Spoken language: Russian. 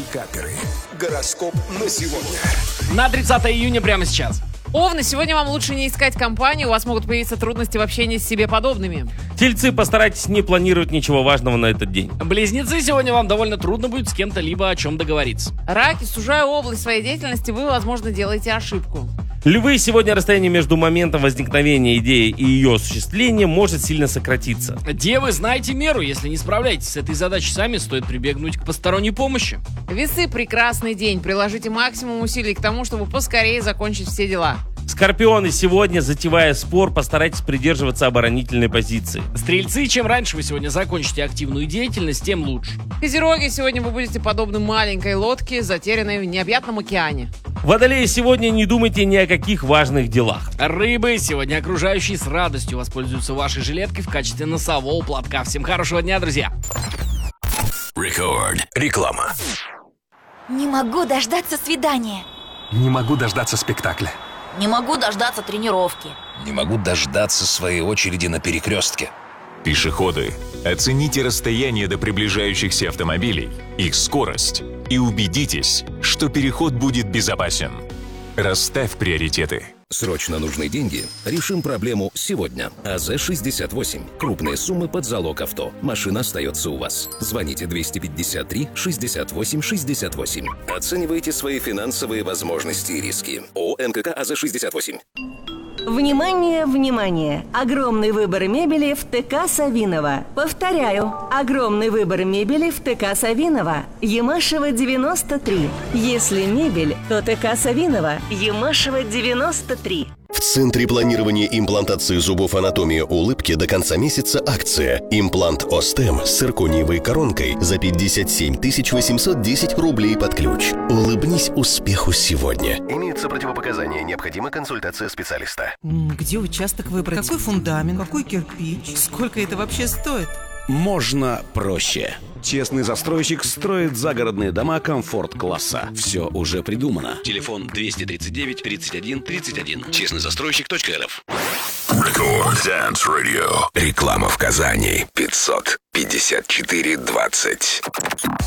Пикаперы. Гороскоп на сегодня. На 30 июня прямо сейчас. Овны, сегодня вам лучше не искать компанию, у вас могут появиться трудности в общении с себе подобными. Тельцы, постарайтесь не планировать ничего важного на этот день. Близнецы, сегодня вам довольно трудно будет с кем-то либо о чем договориться. Раки, сужая область своей деятельности, вы, возможно, делаете ошибку. Львы, сегодня расстояние между моментом возникновения идеи и ее осуществлением может сильно сократиться. Девы, знайте меру, если не справляетесь с этой задачей сами, стоит прибегнуть к посторонней помощи. Весы, прекрасный день, приложите максимум усилий к тому, чтобы поскорее закончить все дела. Скорпионы, сегодня, затевая спор, постарайтесь придерживаться оборонительной позиции. Стрельцы, чем раньше вы сегодня закончите активную деятельность, тем лучше. Козероги, сегодня вы будете подобны маленькой лодке, затерянной в необъятном океане. Водолеи, сегодня не думайте ни о каких важных делах. Рыбы, сегодня окружающие с радостью воспользуются вашей жилеткой в качестве носового платка. Всем хорошего дня, друзья! Рекорд. Реклама. Не могу дождаться свидания. Не могу дождаться спектакля. Не могу дождаться тренировки. Не могу дождаться своей очереди на перекрестке. Пешеходы, оцените расстояние до приближающихся автомобилей, их скорость и убедитесь, что переход будет безопасен. Расставь приоритеты. Срочно нужны деньги? Решим проблему сегодня. АЗ-68. Крупные суммы под залог авто. Машина остается у вас. Звоните 253 68 68. Оценивайте свои финансовые возможности и риски. ООО НКК АЗ-68. Внимание, внимание! Огромный выбор мебели в ТК Савинова. Повторяю, огромный выбор мебели в ТК Савинова. Ямашева 93. Если мебель, то ТК Савинова. Ямашева 93. В Центре планирования имплантации зубов «Анатомия улыбки» до конца месяца акция. Имплант Остем с циркониевой коронкой за 57 810 рублей под ключ. Улыбнись успеху сегодня. Имеются противопоказания. Необходима консультация специалиста. Где участок выбрать? Какой фундамент? Какой кирпич? Сколько это вообще стоит? Можно проще. Честный застройщик строит загородные дома комфорт-класса. Все уже придумано. Телефон 239 31 31. Честныйзастройщик.рф. Рекорд Dance Radio. Реклама в Казани. 554-20.